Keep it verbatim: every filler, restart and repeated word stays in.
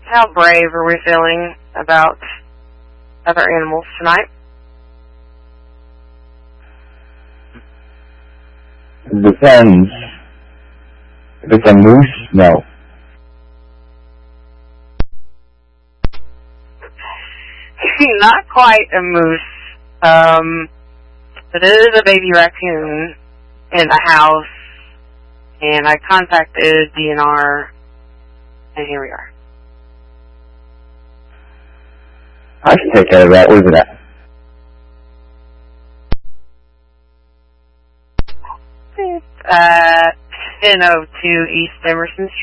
how brave are we feeling about other animals tonight? Depends. If it's a moose, no. Not quite a moose. Um, but it is a baby raccoon in the house, and I contacted D N R, and here we are. I can take care of that. Where's it at? It's at ten oh two East Emerson